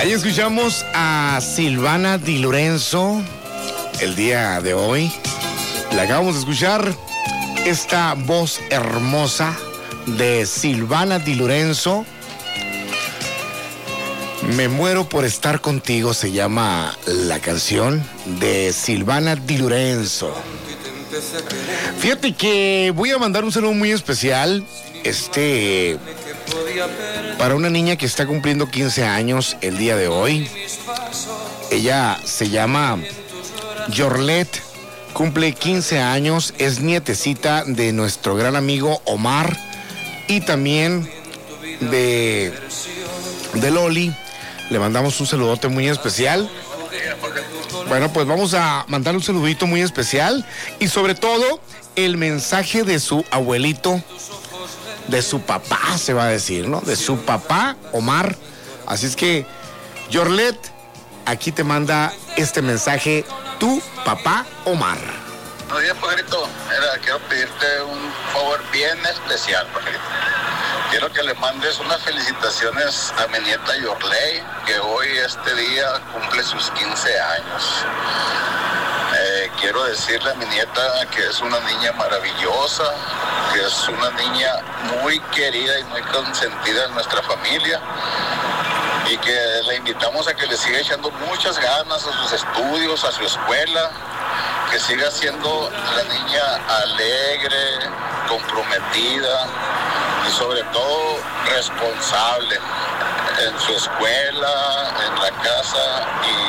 Ahí escuchamos a Silvana Di Lorenzo el día de hoy. La acabamos de escuchar, esta voz hermosa de Silvana Di Lorenzo. Me muero por estar contigo, se llama la canción de Silvana Di Lorenzo. Fíjate que voy a mandar un saludo muy especial, para una niña que está cumpliendo 15 años el día de hoy. Ella se llama Yorlet, cumple 15 años, es nietecita de nuestro gran amigo Omar y también de Loli. Le mandamos un saludote muy especial. Bueno, pues vamos a mandar un saludito muy especial y sobre todo el mensaje de su abuelito, de su papá, se va a decir, ¿no? De su papá, Omar. Así es que, Yorlet, aquí te manda este mensaje, tu papá, Omar. Buenos días, pajarito. Quiero pedirte un favor bien especial, pajarito. Quiero que le mandes unas felicitaciones a mi nieta Yorley, que hoy, este día, cumple sus 15 años. Quiero decirle a mi nieta que es una niña maravillosa, que es una niña muy querida y muy consentida en nuestra familia, y que le invitamos a que le siga echando muchas ganas a sus estudios, a su escuela, que siga siendo la niña alegre, comprometida y sobre todo responsable en su escuela, en la casa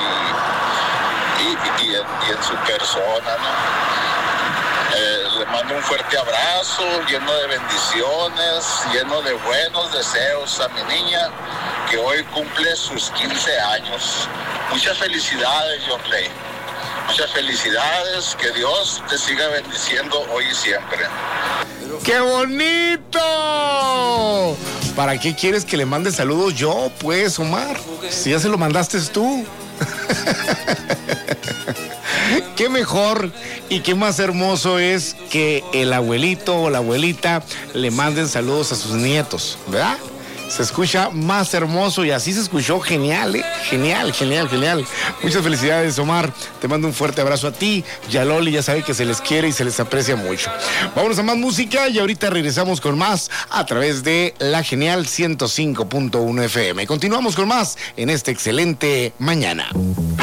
y en su persona, ¿no? Le mando un fuerte abrazo, lleno de bendiciones, lleno de buenos deseos a mi niña, que hoy cumple sus 15 años. Muchas felicidades, Yorley. Muchas felicidades, que Dios te siga bendiciendo hoy y siempre. ¡Qué bonito! ¿Para qué quieres que le mande saludos yo, pues, Omar? Si ya se lo mandaste tú. Qué mejor y qué más hermoso es que el abuelito o la abuelita le manden saludos a sus nietos, ¿verdad? Se escucha más hermoso y así se escuchó genial, ¿eh? Genial. Muchas felicidades, Omar. Te mando un fuerte abrazo a ti y a Loli. Ya sabe que se les quiere y se les aprecia mucho. Vámonos a más música y ahorita regresamos con más a través de La Genial 105.1 FM. Continuamos con más en este excelente mañana.